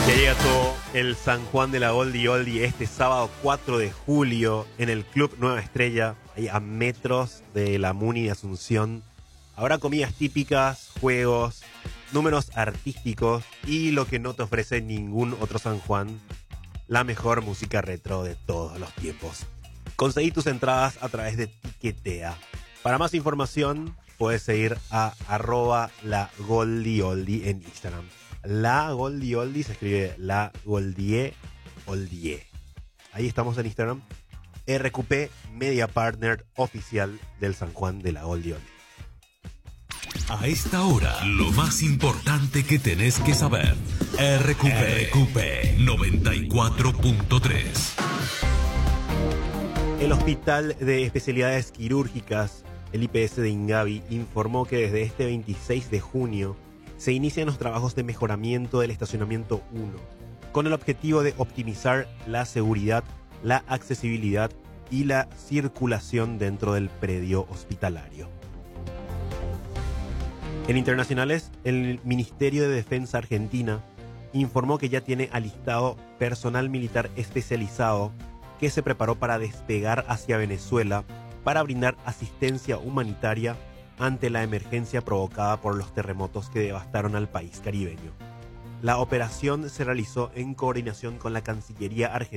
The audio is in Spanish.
Ya llega todo el San Juan de la Oldie Oldie este sábado 4 de julio en el Club Nueva Estrella, ahí a metros de la Muni de Asunción. Habrá comidas típicas, juegos, números artísticos y lo que no te ofrece ningún otro San Juan, la mejor música retro de todos los tiempos. Conseguí tus entradas a través de Tiquetea. Para más información puedes seguir a @lagoldieoldie en Instagram. La Goldie Oldie se escribe La Goldie Oldie. Ahí estamos en Instagram. RQP Media Partner oficial del San Juan de la Goldie Oldie. A esta hora, lo más importante que tenés que saber. RQP 94.3. El Hospital de Especialidades Quirúrgicas, el IPS de Ingavi, informó que desde este 26 de junio se inician los trabajos de mejoramiento del estacionamiento 1, con el objetivo de optimizar la seguridad, la accesibilidad y la circulación dentro del predio hospitalario. En internacionales, el Ministerio de Defensa Argentina informó que ya tiene alistado personal militar especializado que se preparó para despegar hacia Venezuela para brindar asistencia humanitaria ante la emergencia provocada por los terremotos que devastaron al país caribeño. La operación se realizó en coordinación con la Cancillería Argentina